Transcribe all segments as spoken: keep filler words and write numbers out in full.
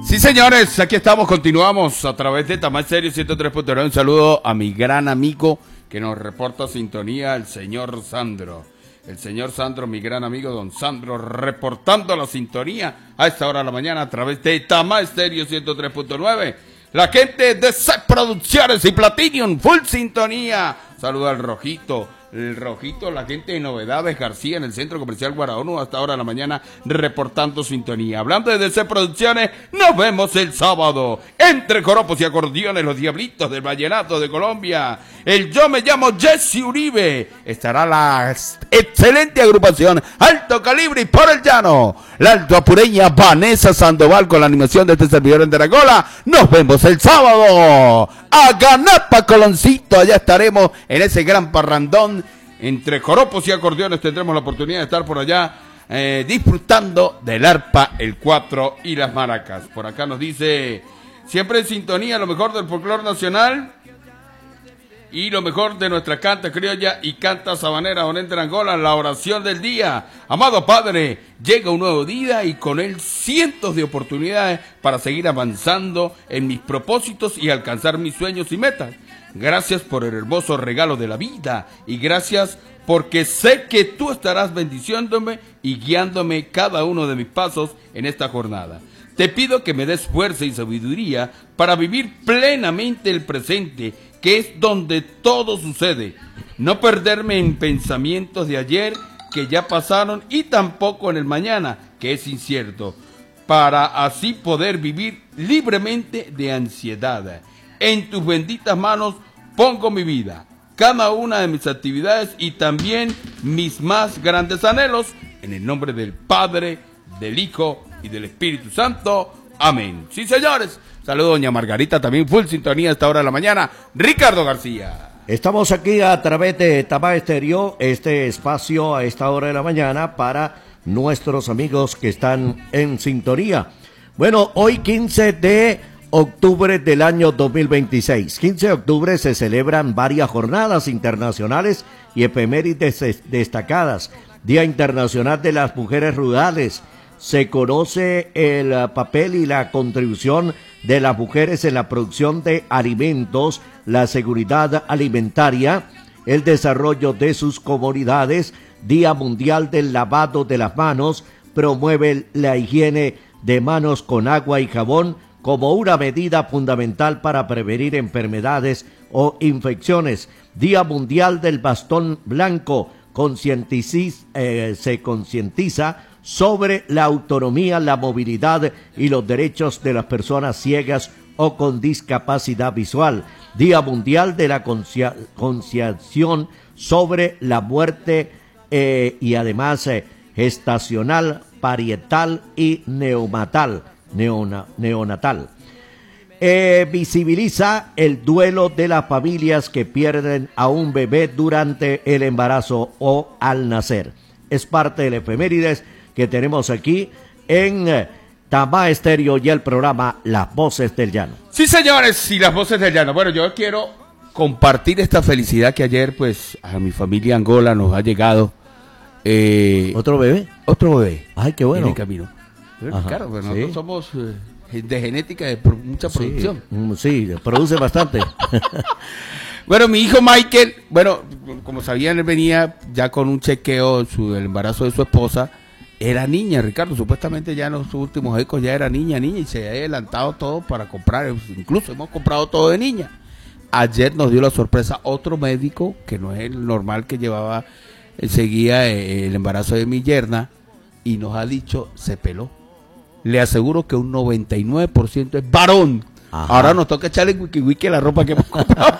Sí, señores, aquí estamos, continuamos a través de Tamá Estéreo ciento tres punto nueve. Un saludo a mi gran amigo que nos reporta sintonía, el señor Sandro. El señor Sandro, mi gran amigo don Sandro, reportando la sintonía a esta hora de la mañana a través de Tamá Estéreo ciento tres punto nueve. La gente de C Producciones y Platinum, full sintonía. Saluda al Rojito. El Rojito, la gente de Novedades García en el Centro Comercial Guaraonu hasta ahora de la mañana reportando sintonía. Hablando de D C Producciones, nos vemos el sábado entre coropos y acordeones, los Diablitos del Vallenato de Colombia. El Yo Me Llamo Jesse Uribe. Estará la excelente agrupación Alto Calibre y Por el Llano. La altoapureña Vanessa Sandoval con la animación de este servidor en Daragola. Nos vemos el sábado. A Ganapa, Coloncito, allá estaremos en ese gran parrandón. Entre coropos y acordeones tendremos la oportunidad de estar por allá eh, disfrutando del arpa, el cuatro y las maracas. Por acá nos dice, siempre en sintonía, lo mejor del folclore nacional y lo mejor de nuestra canta criolla y canta sabanera, don Enter Angola, la oración del día. Amado Padre, llega un nuevo día y con él cientos de oportunidades para seguir avanzando en mis propósitos y alcanzar mis sueños y metas. Gracias por el hermoso regalo de la vida y gracias porque sé que tú estarás bendiciéndome y guiándome cada uno de mis pasos en esta jornada. Te pido que me des fuerza y sabiduría para vivir plenamente el presente, que es donde todo sucede. No perderme en pensamientos de ayer que ya pasaron y tampoco en el mañana, que es incierto, para así poder vivir libremente de ansiedad. En tus benditas manos pongo mi vida, cada una de mis actividades y también mis más grandes anhelos, en el nombre del Padre, del Hijo y del Espíritu Santo. Amén. Sí, señores. Saludos, doña Margarita, también full sintonía a esta hora de la mañana. Ricardo García. Estamos aquí a través de Tamá Estéreo, este espacio a esta hora de la mañana para nuestros amigos que están en sintonía. Bueno, hoy quince de octubre del año dos mil veintiséis. quince de octubre se celebran varias jornadas internacionales y efemérides destacadas. Día Internacional de las Mujeres Rurales. Se conoce el papel y la contribución de las mujeres en la producción de alimentos, la seguridad alimentaria, el desarrollo de sus comunidades. Día Mundial del Lavado de las Manos. Promueve la higiene de manos con agua y jabón como una medida fundamental para prevenir enfermedades o infecciones. Día Mundial del Bastón Blanco. Concientiz, eh, se concientiza sobre la autonomía, la movilidad y los derechos de las personas ciegas o con discapacidad visual. Día Mundial de la concienciación sobre la muerte eh, y además eh, gestacional, parietal y neonatal. Neona, neonatal. Eh, visibiliza el duelo de las familias que pierden a un bebé durante el embarazo o al nacer. Es parte del efemérides que tenemos aquí en eh, Tamá Estéreo y el programa Las Voces del Llano. Sí, señores, y Las Voces del Llano. Bueno, yo quiero compartir esta felicidad que ayer, pues, a mi familia Angola nos ha llegado. Eh, ¿Otro bebé? Otro bebé. Ay, qué bueno. En el camino. Ajá, claro, pues sí. nosotros somos eh, de genética de pro, mucha producción. Sí, sí, produce bastante. Bueno, mi hijo Michael, bueno, como sabían, él venía ya con un chequeo su, del embarazo de su esposa. Era niña, Ricardo, supuestamente ya en los últimos ecos ya era niña, niña, y se había adelantado todo para comprar, incluso hemos comprado todo de niña. Ayer nos dio la sorpresa otro médico, que no es el normal que llevaba, seguía el embarazo de mi yerna, y nos ha dicho, se peló. Le aseguro que un noventa y nueve por ciento es varón. Ajá. Ahora nos toca echarle wiki wiki a la ropa que hemos comprado.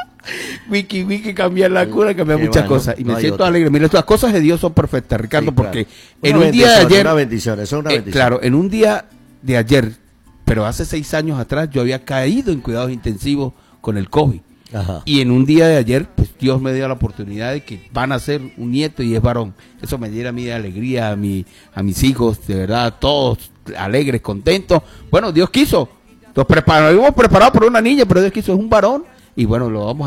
Wiki wiki, cambiar la cura, cambiar muchas bueno, cosas. Y me no siento alegre. Mira, las cosas de Dios son perfectas, Ricardo, sí, claro. Porque en una un día de ayer. Una bendición, es una bendición. Eh, claro, en un día de ayer, pero hace seis años atrás, yo había caído en cuidados intensivos con el COVID. Ajá. Y en un día de ayer, pues Dios me dio la oportunidad de que van a ser un nieto y es varón. Eso me diera a mí de alegría, a, mi, a mis hijos, de verdad, todos alegres, contentos. Bueno, Dios quiso. Nos preparamos, habíamos preparado por una niña, pero Dios quiso, es un varón. Y bueno, lo vamos a